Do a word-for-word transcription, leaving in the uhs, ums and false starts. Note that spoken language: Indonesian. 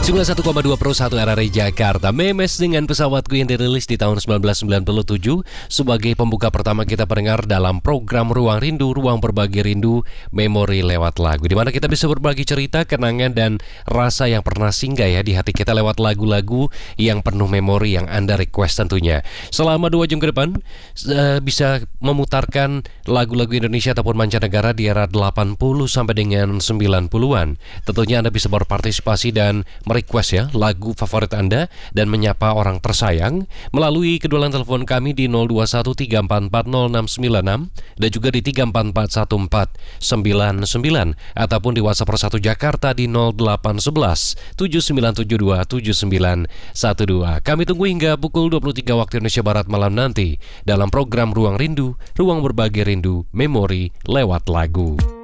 sembilan puluh satu koma dua Pro satu R R I Jakarta. Memes dengan pesawatku yang dirilis di tahun sembilan belas sembilan puluh tujuh sebagai pembuka pertama kita pendengar dalam program Ruang Rindu, Ruang Berbagi Rindu, Memori lewat lagu, di mana kita bisa berbagi cerita, kenangan, dan rasa yang pernah singgah ya di hati kita lewat lagu-lagu yang penuh memori yang Anda request tentunya. Selama dua jam ke depan uh, bisa memutarkan lagu-lagu Indonesia ataupun mancanegara di era delapan puluh sampai dengan sembilan puluhan. Tentunya Anda bisa berpartisipasi dan request ya lagu favorit Anda dan menyapa orang tersayang melalui kedua line telepon kami di nol dua satu tiga empat empat nol enam sembilan enam dan juga di tiga empat empat satu empat sembilan sembilan ataupun di WhatsApp Persatu Jakarta di nol delapan satu satu tujuh sembilan tujuh dua tujuh sembilan satu dua. Kami tunggu hingga pukul dua puluh tiga waktu Indonesia Barat malam nanti dalam program Ruang Rindu, Ruang Berbagi Rindu, Memori lewat lagu.